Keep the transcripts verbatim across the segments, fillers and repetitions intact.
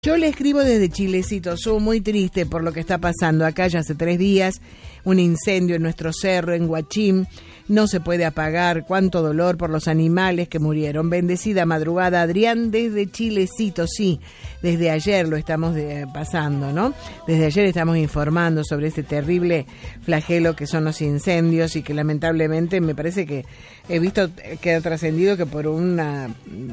Yo le escribo desde Chilecito, soy muy triste por lo que está pasando acá ya hace tres días, un incendio en nuestro cerro, en Huachín, no se puede apagar, cuánto dolor por los animales que murieron. Bendecida madrugada, Adrián, desde Chilecito, sí, desde ayer lo estamos de, pasando, ¿no? Desde ayer estamos informando sobre este terrible flagelo que son los incendios y que lamentablemente me parece que he visto que ha trascendido que por una,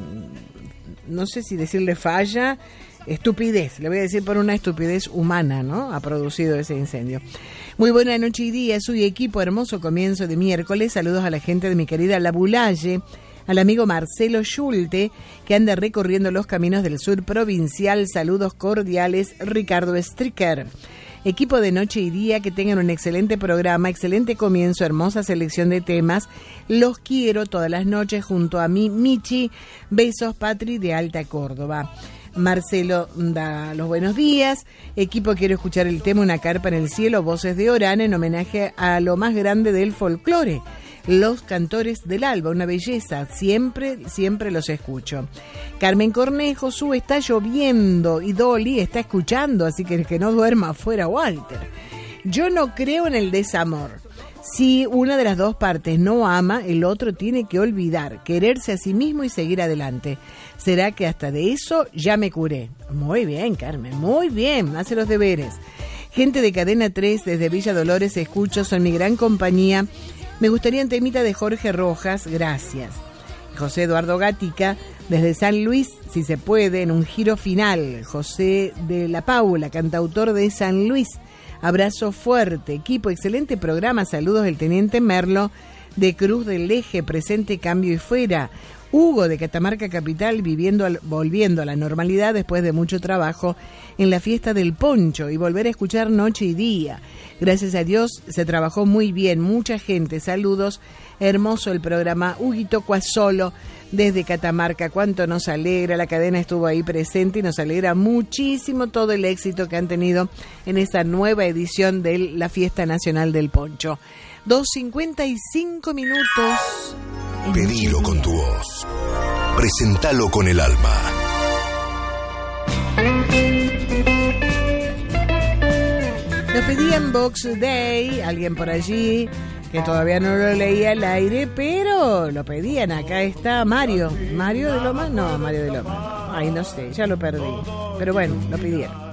no sé si decirle falla, estupidez, le voy a decir por una estupidez humana, ¿no? Ha producido ese incendio. Muy buena noche y día, soy equipo, hermoso comienzo de miércoles. Saludos a la gente de mi querida La Bulalle, al amigo Marcelo Schulte, que anda recorriendo los caminos del sur provincial. Saludos cordiales, Ricardo Stricker. Equipo de noche y día, que tengan un excelente programa, excelente comienzo, hermosa selección de temas. Los quiero todas las noches junto a mí, Michi. Besos, Patri, de Alta Córdoba. Marcelo da los buenos días. Equipo, quiero escuchar el tema Una carpa en el cielo, voces de Orán, en homenaje a lo más grande del folclore, los cantores del alba, una belleza, siempre, siempre los escucho. Carmen Cornejo, su está lloviendo y Dolly está escuchando, así que que no duerma afuera Walter. Yo no creo en el desamor. Si una de las dos partes no ama, el otro tiene que olvidar, quererse a sí mismo y seguir adelante. ¿Será que hasta de eso ya me curé? Muy bien, Carmen, muy bien, hace los deberes. Gente de Cadena tres, desde Villa Dolores, escucho, son mi gran compañía. Me gustaría un temita de Jorge Rojas, gracias. José Eduardo Gatica, desde San Luis, si se puede, en un giro final. José de la Paula, cantautor de San Luis. Abrazo fuerte, equipo, excelente programa. Saludos del Teniente Merlo de Cruz del Eje, presente, cambio y fuera. Hugo de Catamarca Capital, viviendo al, volviendo a la normalidad después de mucho trabajo en la fiesta del poncho y volver a escuchar noche y día. Gracias a Dios se trabajó muy bien, mucha gente. Saludos, hermoso el programa. Huguito Cuasolo desde Catamarca, cuánto nos alegra, la cadena estuvo ahí presente y nos alegra muchísimo todo el éxito que han tenido en esta nueva edición de la Fiesta Nacional del Poncho. dos cincuenta y cinco minutos. Pedilo con tu voz. Presentalo con el alma. Lo pedí en Box Day, alguien por allí que todavía no lo leía al aire, pero lo pedían. Acá está Mario. ¿Mario de Loma? No, Mario de Loma. Ay, no sé, ya lo perdí. Pero bueno, lo pidieron.